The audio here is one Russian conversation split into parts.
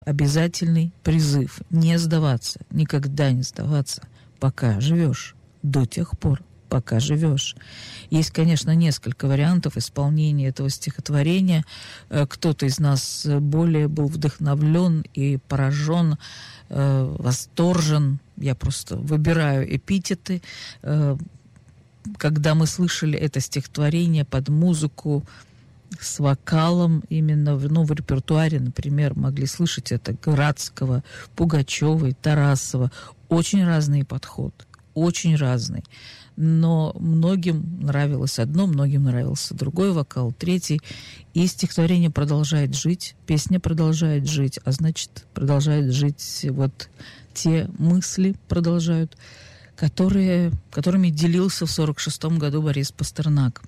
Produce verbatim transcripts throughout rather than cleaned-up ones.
Обязательный призыв не сдаваться, никогда не сдаваться, пока живешь, до тех пор, пока живешь. Есть, конечно, несколько вариантов исполнения этого стихотворения. Кто-то из нас более был вдохновлен и поражен, восторжен. Я просто выбираю эпитеты. Когда мы слышали это стихотворение под музыку с вокалом, именно в, ну, в репертуаре, например, могли слышать это Градского, Пугачёва, Тарасова. Очень разный подход, очень разный. Но многим нравилось одно, многим нравился другой вокал, третий. И стихотворение продолжает жить, песня продолжает жить, а значит, продолжает жить вот те мысли, продолжают, которые, которыми делился в сорок шестом году Борис Пастернак.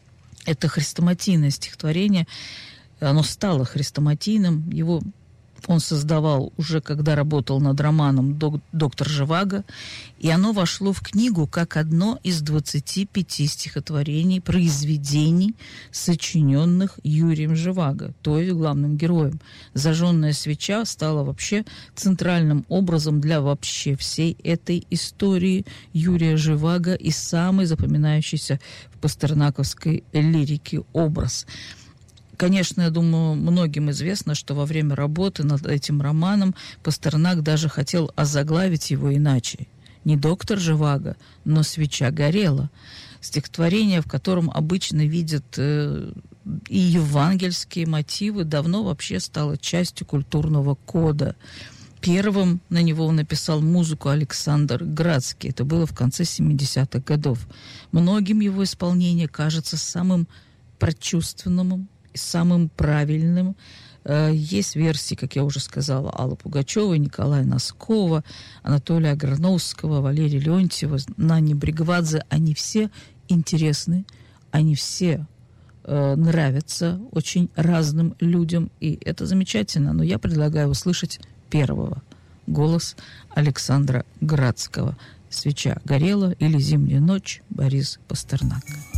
Это хрестоматийное стихотворение, оно стало хрестоматийным, его он создавал уже, когда работал над романом «Доктор Живаго», и оно вошло в книгу как одно из двадцати пяти стихотворений, произведений, сочиненных Юрием Живаго, то есть главным героем. «Зажженная свеча» стала вообще центральным образом для вообще всей этой истории Юрия Живаго и самый запоминающийся в пастернаковской лирике образ. Конечно, я думаю, многим известно, что во время работы над этим романом Пастернак даже хотел озаглавить его иначе. Не «Доктор Живаго», но «Свеча горела». Стихотворение, в котором обычно видят э, и евангельские мотивы, давно вообще стало частью культурного кода. Первым на него написал музыку Александр Градский. Это было в конце семидесятых годов. Многим его исполнение кажется самым прочувственным, самым правильным. Есть версии, как я уже сказала, Аллы Пугачевой, Николая Носкова, Анатолия Грановского, Валерия Леонтьева, Нани Бригвадзе. Они все интересны, они все э, нравятся очень разным людям, и это замечательно. Но я предлагаю услышать первого. Голос Александра Градского. «Свеча горела» или «Зимняя ночь», Борис Пастернак.